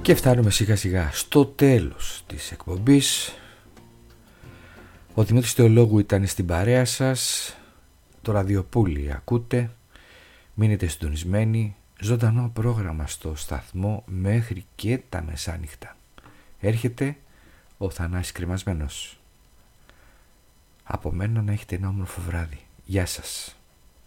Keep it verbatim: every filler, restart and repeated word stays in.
Και φτάνουμε σιγά σιγά στο τέλος της εκπομπής. Ο Δημήτρης Θεολόγου ήταν στην παρέα σας. Το ραδιοπούλι ακούτε. Μείνετε συντονισμένοι. Ζωντανό πρόγραμμα στο σταθμό μέχρι και τα μεσάνυχτα. Έρχεται ο Θανάσης Κρεμασμένος. Από μένα να έχετε ένα όμορφο βράδυ. Γεια σας.